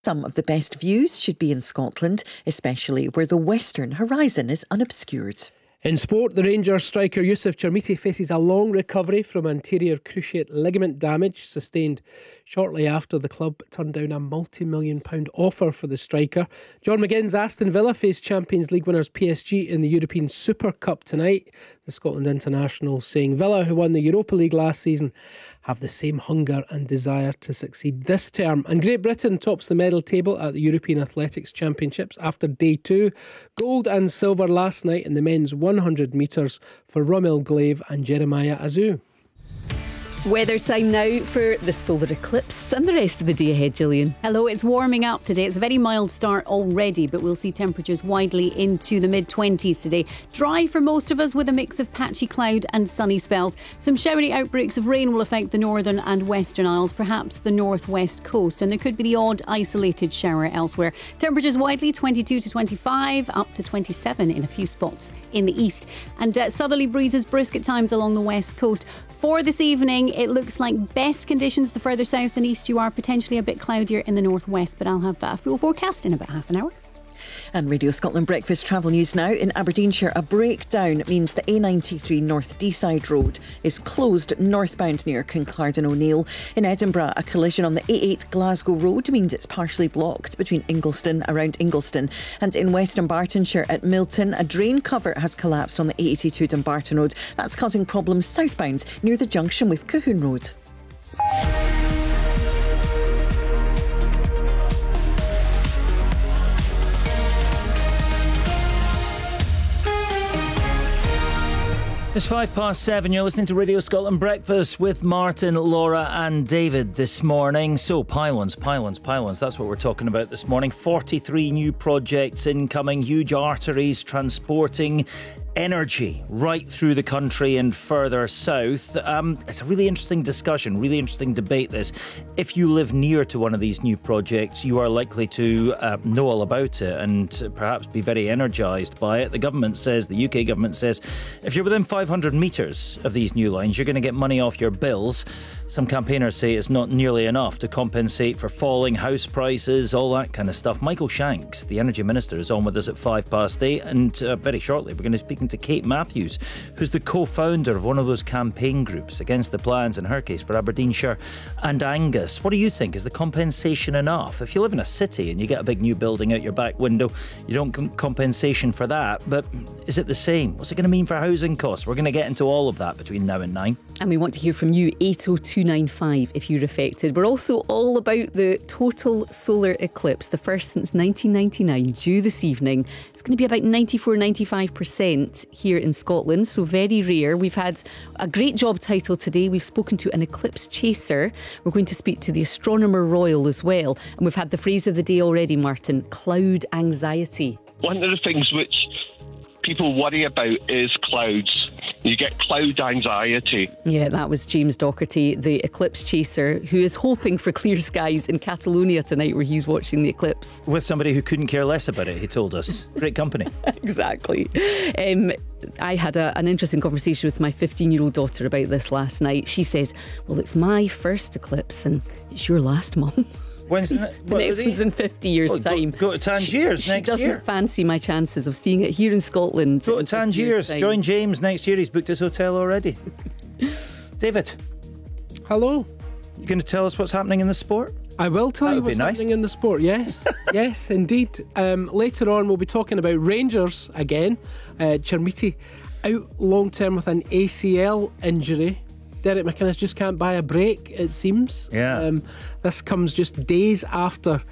Some of the best views should be in Scotland, especially where the western horizon is unobscured. In sport, the Rangers striker Youssef Chermiti faces a long recovery from anterior cruciate ligament damage sustained shortly after the club turned down a multi-million-pound offer for the striker. John McGinn's Aston Villa face Champions League winners PSG in the European Super Cup tonight. The Scotland international saying Villa, who won the Europa League last season, have the same hunger and desire to succeed this term. And Great Britain tops the medal table at the European Athletics Championships after day 2. Gold and silver last night in the men's 100 metres for Romil Glaive and Jeremiah Azu. Weather time now for the solar eclipse and the rest of the day ahead, Gillian. Hello, it's warming up today. It's a very mild start already, but we'll see temperatures widely into the mid-20s today. Dry for most of us with a mix of patchy cloud and sunny spells. Some showery outbreaks of rain will affect the northern and western isles, perhaps the northwest coast, and there could be the odd isolated shower elsewhere. Temperatures widely 22 to 25, up to 27 in a few spots in the east. And southerly breezes brisk at times along the west coast. For this evening, it looks like best conditions the further south and east you are, potentially a bit cloudier in the northwest, but I'll have a full forecast in about half an hour. And Radio Scotland Breakfast travel news now. In Aberdeenshire, a breakdown means the A93 North Deeside Road is closed northbound near Kincardine O'Neill. In Edinburgh, a collision on the A8 Glasgow Road means it's partially blocked between around Ingliston. And in West Dumbartonshire at Milton, a drain cover has collapsed on the A82 Dumbarton Road. That's causing problems southbound near the junction with Cahoon Road. It's 7:05. You're listening to Radio Scotland Breakfast with Martin, Laura and David this morning. So pylons, that's what we're talking about this morning. 43 new projects incoming, huge arteries transporting energy right through the country and further south. It's a really interesting discussion, really interesting debate this. If you live near to one of these new projects, you are likely to know all about it and perhaps be very energised by it. The UK government says, if you're within 500 metres of these new lines, you're going to get money off your bills. Some campaigners say it's not nearly enough to compensate for falling house prices, all that kind of stuff. Michael Shanks, the Energy Minister, is on with us at 8:05, and very shortly we're going to be speaking to Kate Matthews, who's the co-founder of one of those campaign groups against the plans, in her case, for Aberdeenshire and Angus. What do you think? Is the compensation enough? If you live in a city and you get a big new building out your back window, you don't get compensation for that, but is it the same? What's it going to mean for housing costs? We're going to get into all of that between now and 9. And we want to hear from you, 80295, if you're affected. We're also all about the total solar eclipse, the first since 1999, due this evening. It's going to be about 94-95% here in Scotland, so very rare. We've had a great job title today. We've spoken to an eclipse chaser. We're going to speak to the Astronomer Royal as well. And we've had the phrase of the day already, Martin, cloud anxiety. One of the things which people worry about is clouds. You get cloud anxiety. Yeah, that was James Docherty, the eclipse chaser, who is hoping for clear skies in Catalonia tonight, where he's watching the eclipse. With somebody who couldn't care less about it, he told us. Great company. Exactly. I had an interesting conversation with my 15-year-old daughter about this last night. She says, well, it's my first eclipse and it's your last, Mum. When's the next one's in 50 years' time. Go to Tangiers next year. She doesn't fancy my chances of seeing it here in Scotland. Go to Tangiers. Join James next year. He's booked his hotel already. David. Hello. You going to tell us what's happening in the sport? I will tell you what's happening in the sport, yes. Yes, indeed. Later on, we'll be talking about Rangers again. Chermiti out long-term with an ACL injury. Derek McInnes just can't buy a break, it seems. Yeah. This comes just days after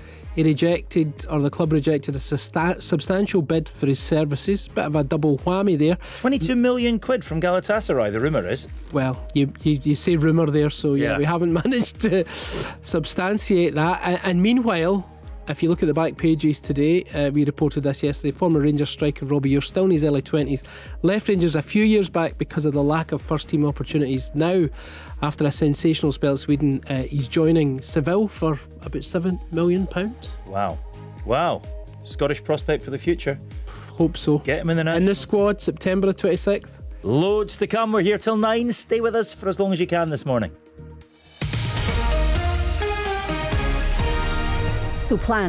the club rejected a substantial bid for his services. Bit of a double whammy there. 22 million quid from Galatasaray, the rumour is. Well, you say rumour there, so yeah, we haven't managed to substantiate that. And meanwhile, if you look at the back pages today, we reported this yesterday, former Rangers striker Robbie Ure, still in his early 20s, left Rangers a few years back because of the lack of first team opportunities. Now, after a sensational spell at Sweden, he's joining Seville for about £7 million. Wow. Scottish prospect for the future. Hope so. Get him in the national. In the squad, September the 26th. Loads to come. We're here till 9. Stay with us for as long as you can this morning. So plan